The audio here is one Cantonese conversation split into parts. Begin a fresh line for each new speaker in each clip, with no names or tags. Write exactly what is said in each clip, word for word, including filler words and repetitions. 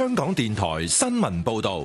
香港電台新聞報道。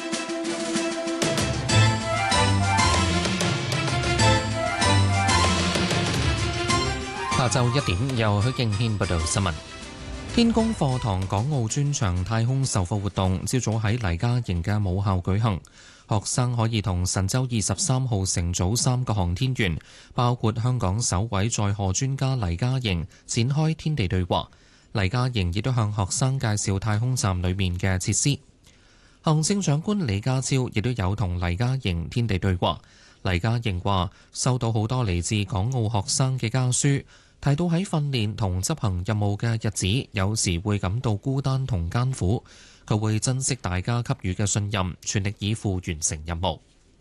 下晝一點，由許敬軒報道新聞。天宮課堂港澳專場太空授課活動，朝早喺黎嘉營嘅母校舉行。學生可以同神舟二十三號乘組三個航天員，包括香港首位載荷專家黎嘉營，展開天地對話。黎嘉營亦都向學生介紹太空站裏面嘅設施。行政長官李家超亦都有同黎嘉營天地對話。黎嘉營話收到好多嚟自港澳學生嘅家書，提到喺訓練同執行任務嘅日子，有時會感到孤單同艱苦。佢會珍惜大家給予嘅信任，全力以赴完成任務。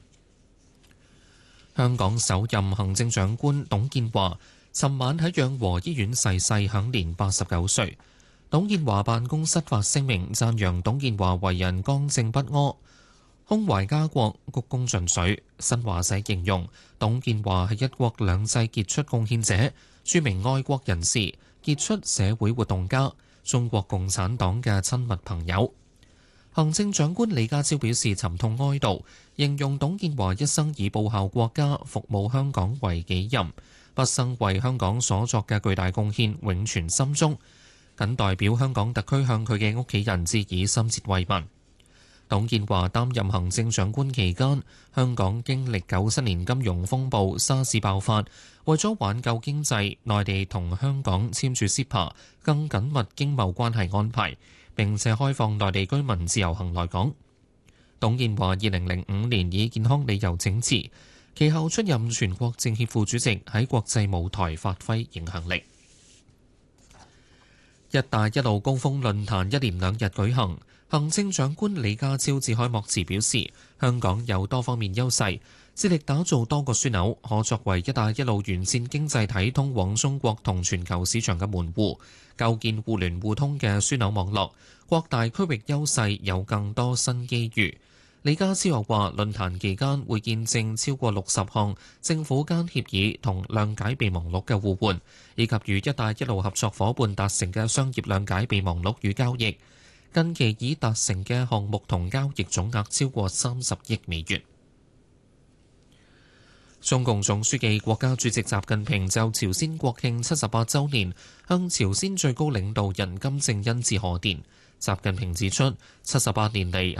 香港首任行政長官董建華尋晚喺養和醫院逝世，享年八十九歲。董建華辦公室發聲明讚揚董建華為人剛正不阿，胸懷家國，鞠躬盡瘁。新華社形容董建華係一國兩制傑出貢獻者、著名愛國人士、傑出社會活動家、中國共產黨嘅親密朋友。行政長官李家超表示沉痛哀悼，形容董建華一生以報效國家、服務香港為己任，畢生為香港所作嘅巨大貢獻永存心中。謹代表香港特區向佢嘅屋企人致以深切慰問。董建華擔任行政長官期間，香港經歷九七年金融風暴、沙士爆發，為咗挽救經濟，內地同香港簽署 C E P A 更緊密經貿關係安排，並且開放內地居民自由行來港。董建華二零零五年以健康理由請辭，其後出任全國政協副主席，喺國際舞台發揮影響力。一帶一路高峰論壇一連兩日舉行。行政長官李家超致開幕詞表示，香港有多方面優勢，致力打造多個樞紐，可作為一帶一路完善經濟體通往中國同全球市場嘅門戶，構建互聯互通嘅樞紐網絡，擴大區域優勢，有更多新機遇。李家超又話，論壇期間會見證超過六十項政府間協議同諒解備忘錄嘅互換，以及與一帶一路合作伙伴達成嘅商業諒解備忘錄與交易。近期已達成嘅項目同交易總額超過三十億美元。中共總書記、國家主席習近平就朝鮮國慶七十八週年向朝鮮最高領導人金正恩致賀電。習近平指出，七十八年嚟，